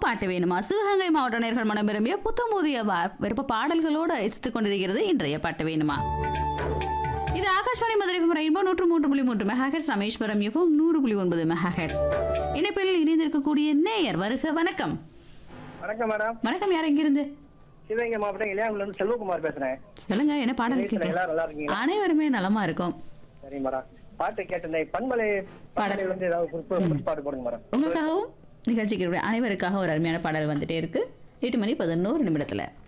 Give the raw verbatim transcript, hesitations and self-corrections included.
பாட்டு வேணுமா சிவகங்கை மாவட்ட நேர்கள் மனம் விரும்பிய புத்தம் புதிய வா- விருப்ப பாடல்களோடு இசைத்துக் கொண்டிருக்கிறது இன்றைய பாட்டு வேணுமா. இது ஆகாஷ்வாணி மதுரை ரெயின்போ நூற்று மூன்று புள்ளி மூன்று மெகாஹெட்ஸ், ராமேஸ்வரம் எஃப்எம் நூறு புள்ளி ஒன்பது மெகாஹெட்ஸ். இணைப்பில் இணைந்திருக்கக்கூடிய நேயர் வருக. வணக்கம். வணக்கம் மேடம். வணக்கம். யார் எங்கிருந்து? சிவகங்கை மாவட்டம் இளையாங்குளம் இருந்து செல்வகுமார் பேசுறேன். சொல்லுங்க, என்ன பாடல் வீட்டுல கேட்கலாம்? எல்லாரும் நல்லா இருக்கீங்களா? அனைவருமே நலமா இருக்கும். சரி மேடம், பாட்டு கேட்டிருந்தேன். பண்பலை பாடலை வந்து ஏதாவது குறிப்பு குறிப்பு பாட்டு போடுங்க மேடம். உங்களுக்காகவும் நிகழ்ச்சிக்கு அனைவருக்காக ஒரு அருமையான பாடல் வந்துட்டே இருக்கு. எட்டு மணி பதினோரு நிமிடத்துல